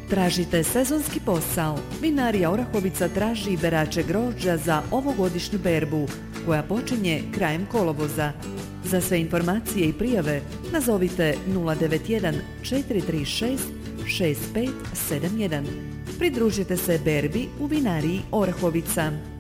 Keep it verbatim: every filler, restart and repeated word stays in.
Tražite sezonski posao? Vinarija Orahovica traži berače grožđa za ovogodišnju berbu, koja počinje krajem kolovoza. Za sve informacije i prijave nazovite nula devet jedan četiri tri šest šest pet sedam jedan. Pridružite se berbi u Vinariji Orahovica.